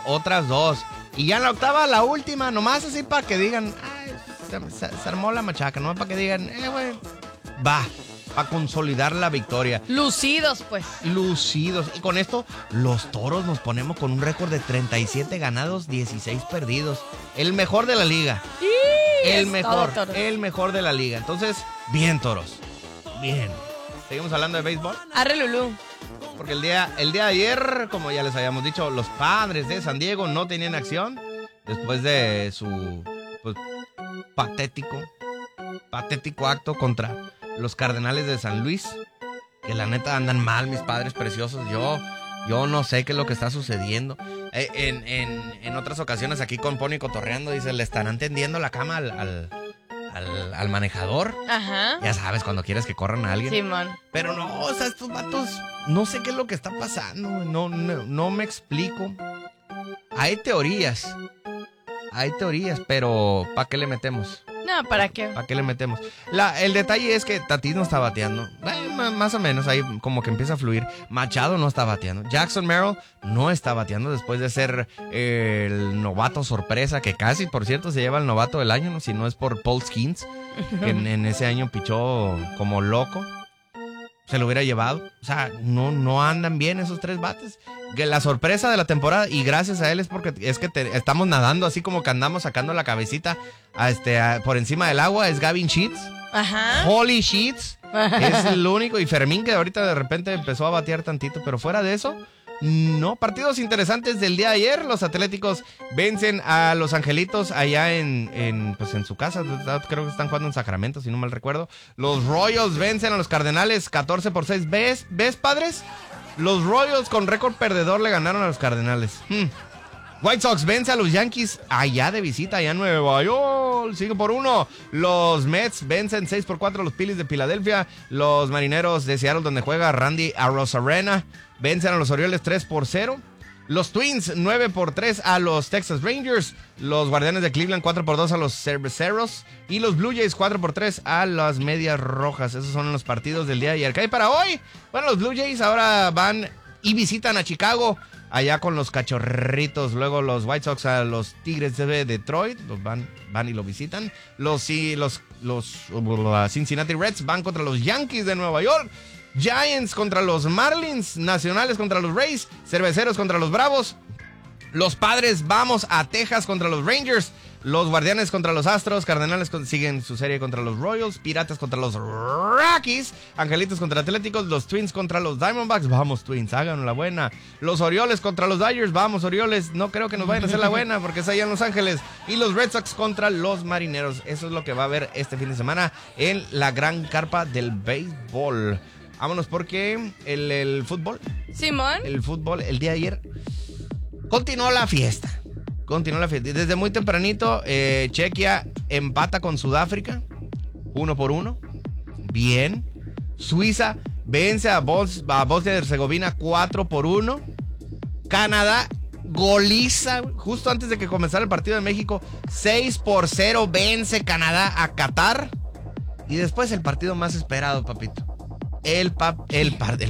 otras 2. Y ya en la octava, la última, nomás así para que digan, ay, se armó la machaca, nomás para que digan, güey, va, para consolidar la victoria. Lucidos, pues. Lucidos. Y con esto, los Toros nos ponemos con un récord de 37 ganados, 16 perdidos. El mejor de la liga. Sí, el mejor de la liga. Entonces, bien, Toros. Bien. Seguimos hablando de béisbol. Arre, Lulú. Porque el día de ayer, como ya les habíamos dicho, los Padres de San Diego no tenían acción después de su patético acto contra los Cardenales de San Luis, que la neta andan mal, mis padres preciosos. Yo no sé qué es lo que está sucediendo. En otras ocasiones aquí con Pony cotorreando, dice, le estarán tendiendo la cama al manejador. Ajá. Ya sabes, cuando quieres que corran a alguien. Simón. Pero no, o sea, estos vatos, no sé qué es lo que está pasando, no me explico. Hay teorías, pero ¿para qué le metemos? No, ¿para qué? ¿Para qué le metemos? El detalle es que Tatis no está bateando. Más o menos, ahí como que empieza a fluir. Machado no está bateando. Jackson Merrill no está bateando después de ser el novato sorpresa, que casi, por cierto, se lleva el novato del año, ¿no? Si no es por Paul Skeens, que en ese año pichó como loco. Se lo hubiera llevado. O sea, no andan bien esos 3 bates. Que la sorpresa de la temporada, y gracias a él, es porque estamos nadando así como que andamos sacando la cabecita por encima del agua, es Gavin Sheets. Ajá. Holy Sheets. Es el único. Y Fermín, que ahorita de repente empezó a batear tantito, pero fuera de eso, no. Partidos interesantes del día de ayer. Los Atléticos vencen a los Angelitos allá en su casa. Creo que están jugando en Sacramento, si no mal recuerdo. Los Royals vencen a los Cardenales 14-6. ¿Ves, padres? Los Royals con récord perdedor le ganaron a los Cardenales. White Sox vence a los Yankees allá de visita, allá en Nueva York, 5-1. Los Mets vencen 6-4 a los Phillies de Filadelfia. Los Marineros de Seattle, donde juega Randy Arozarena, vencen a los Orioles 3-0. Los Twins 9-3 a los Texas Rangers. Los Guardianes de Cleveland 4-2 a los Cerveceros. Y los Blue Jays 4-3 a las Medias Rojas. Esos son los partidos del día de ayer. ¿Qué hay para hoy? Bueno, los Blue Jays ahora van y visitan a Chicago, allá con los Cachorritos. Luego los White Sox a los Tigres de Detroit. Los van y lo visitan. Los Cincinnati Reds van contra los Yankees de Nueva York. Giants contra los Marlins, Nacionales contra los Rays, Cerveceros contra los Bravos. Los Padres vamos a Texas contra los Rangers. Los Guardianes contra los Astros. Cardenales siguen su serie contra los Royals. Piratas contra los Rockies. Angelitos contra Atléticos. Los Twins contra los Diamondbacks. Vamos, Twins, hagan la buena. Los Orioles contra los Dodgers. Vamos, Orioles. No creo que nos vayan a hacer la buena porque es allá en Los Ángeles. Y los Red Sox contra los Marineros. Eso es lo que va a haber este fin de semana en la gran carpa del béisbol. Vámonos porque el fútbol. Simón. El fútbol, el día de ayer, continuó la fiesta. Desde muy tempranito, Chequia empata con Sudáfrica, 1-1. Bien. Suiza vence a Bosnia y Herzegovina 4-1. Canadá goliza, justo antes de que comenzara el partido de México, 6-0 vence Canadá a Qatar. Y después el partido más esperado, papito. El partido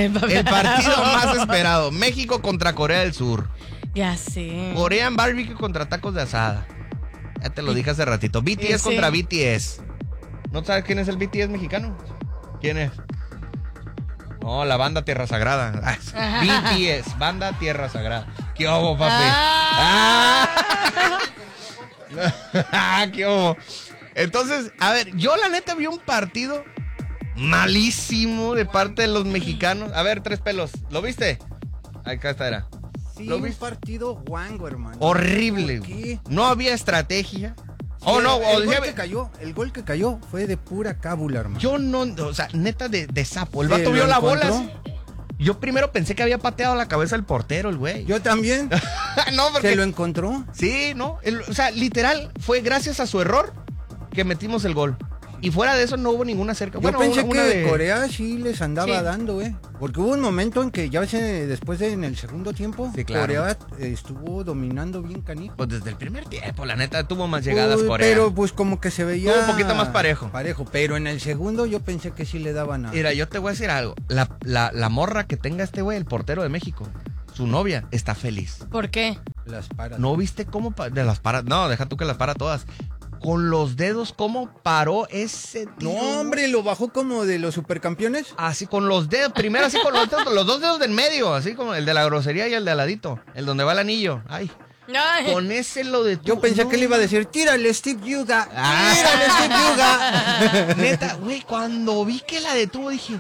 más esperado. México contra Corea del Sur. Ya sé. Korean Barbecue contra tacos de asada. Ya te lo dije hace ratito. BTS contra BTS. ¿No sabes quién es el BTS mexicano? ¿Quién es? No, la banda Tierra Sagrada. BTS, banda Tierra Sagrada. ¿Qué hubo, papi? ¿Qué hubo? Entonces, a ver, yo la neta vi un partido malísimo de parte de los mexicanos. A ver, Tres Pelos, ¿lo viste? Acá está. Sí, un partido guango, hermano. Horrible. ¿Por qué? No había estrategia. El gol que cayó fue de pura cábula, hermano. Yo no, o sea, neta de sapo. El vato vio la bola así. Yo primero pensé que había pateado la cabeza el portero, el güey. Yo también. No, porque ¿Se lo encontró? Sí, no. O sea, literal, fue gracias a su error que metimos el gol. Y fuera de eso no hubo ninguna cerca. Yo pensé que Corea sí les andaba dando, porque hubo un momento en que ya ves, después en el segundo tiempo, sí, claro, Corea estuvo dominando bien canijo. Pues desde el primer tiempo, la neta, tuvo más llegadas Corea. Pero pues como que se veía un poquito más parejo. Pero en el segundo yo pensé que sí le daban a... Mira, yo te voy a decir algo. La morra que tenga este güey, el portero de México, su novia, está feliz. ¿Por qué? Las para. ¿No viste cómo de las para? No, deja tú que las para todas. Con los dedos, ¿cómo paró ese tío? No, hombre, lo bajó como de los supercampeones. Así con los dedos, primero así con los dos dedos del medio, así como el de la grosería y el de al ladito, el donde va el anillo. Ay. Ay. Con ese lo de Yo pensé que le iba a decir, tírale Steve Yuga. Tírale Steve Yuga. Neta, güey, cuando vi que la detuvo dije,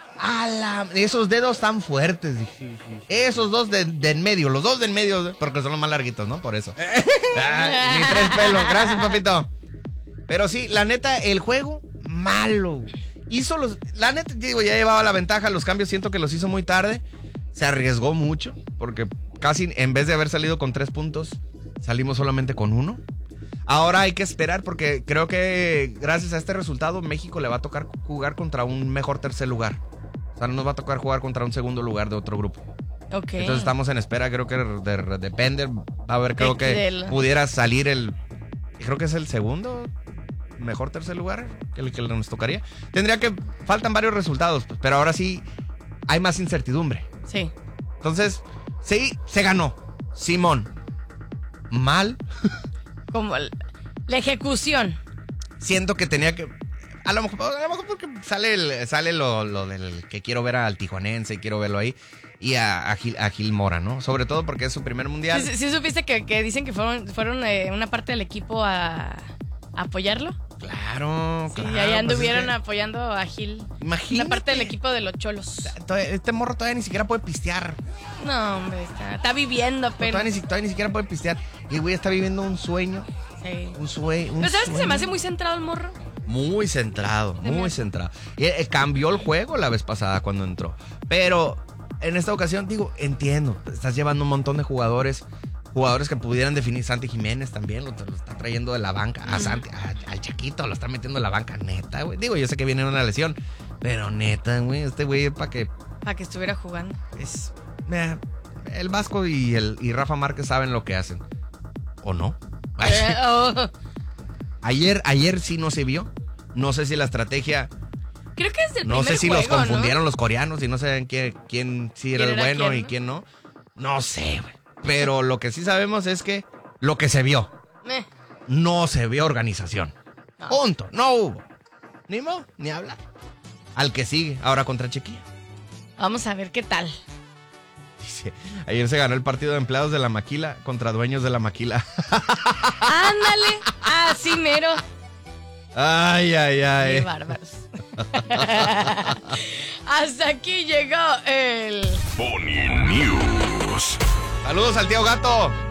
esos dedos tan fuertes, dije. Sí. Esos dos de en medio, los dos de en medio, porque son los más larguitos, ¿no? Por eso. Ni 3 pelos, gracias, papito. Pero sí, la neta, el juego, malo. La neta, digo, ya llevaba la ventaja, los cambios siento que los hizo muy tarde. Se arriesgó mucho, porque casi en vez de haber salido con 3 puntos, salimos solamente con 1. Ahora hay que esperar, porque creo que gracias a este resultado, México le va a tocar jugar contra un mejor tercer lugar. O sea, no nos va a tocar jugar contra un segundo lugar de otro grupo. Ok. Entonces estamos en espera, creo que depende. A ver, creo que pudiera salir creo que es el segundo mejor tercer lugar, el que nos tocaría. Faltan varios resultados, pero ahora sí hay más incertidumbre. Sí. Entonces, sí, se ganó. Simón. Mal. Como la ejecución. Siento que tenía que... A lo mejor porque sale lo del que quiero ver al tijuanense y quiero verlo ahí. Y a Gil Mora, ¿no? Sobre todo porque es su primer mundial. ¿Sí supiste que dicen que fueron una parte del equipo a apoyarlo? Claro, Sí, claro. ahí anduvieron pues apoyando a Gil. Imagínate. Una parte del equipo de los Cholos. Este morro todavía ni siquiera puede pistear. No, hombre, está viviendo, pero... Todavía ni siquiera puede pistear. Y el güey está viviendo un sueño. Sí. Un sueño. ¿Pero sabes que se me hace muy centrado el morro? Muy centrado, muy centrado. Y cambió el juego la vez pasada cuando entró. Pero en esta ocasión, digo, entiendo. Estás llevando un montón de jugadores que pudieran definir. Santi Jiménez también lo está trayendo de la banca. A Santi, al Chaquito lo está metiendo en la banca, neta, güey. Digo, yo sé que viene una lesión, pero neta, güey, este güey es para que estuviera jugando. El Vasco y Rafa Márquez saben lo que hacen. ¿O no? Ayer sí no se vio. No sé si la estrategia... Creo que es del No primer sé si juego, los confundieron los coreanos y no saben quién sí era el bueno quién, y quién no. No sé, güey. Pero lo que sí sabemos es que lo que se vio, no se vio organización. No. Punto. No hubo. Ni modo, ni hablar. Al que sigue, ahora contra Chequia. Vamos a ver qué tal. Dice, ayer se ganó el partido de empleados de la maquila contra dueños de la maquila. Ándale, así mero. Ay. Qué bárbaros. Hasta aquí llegó el Pony News. Saludos al tío Gato.